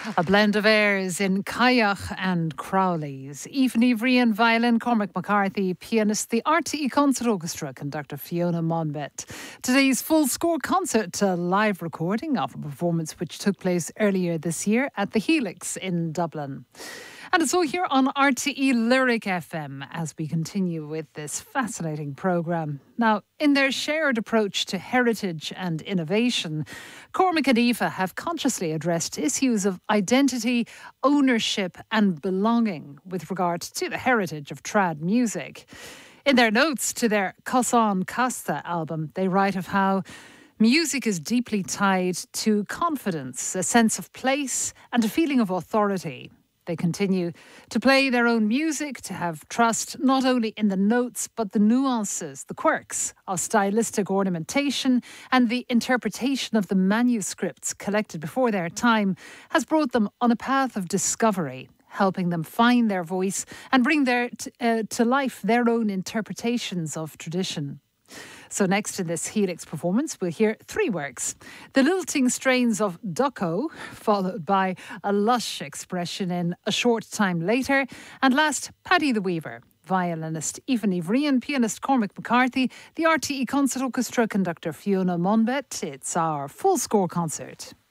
A blend of airs in Kayak and Crowley's. Aoife Ní Bhríon, violin, Cormac McCarthy, pianist, the RTE Concert Orchestra, conductor Fiona Monbet. Today's full score concert, a live recording of a performance which took place earlier this year at the Helix in Dublin. And it's all here on RTE Lyric FM as we continue with this fascinating programme. Now, in their shared approach to heritage and innovation, Cormac and Aoife have consciously addressed issues of identity, ownership and belonging with regard to the heritage of trad music. In their notes to their Cosán Casta album, they write of how music is deeply tied to confidence, a sense of place and a feeling of authority. They continue to play their own music, to have trust not only in the notes, but the nuances, the quirks of stylistic ornamentation, and the interpretation of the manuscripts collected before their time has brought them on a path of discovery, helping them find their voice and bring to life their own interpretations of tradition. So next in this Helix performance, we'll hear three works. The lilting strains of Ducko, followed by a lush expression in A Short Time Later, and last, Paddy the Weaver, violinist Aoife Ní Bhríon, pianist Cormac McCarthy, the RTE Concert Orchestra conductor Fiona Monbet. It's our full score concert.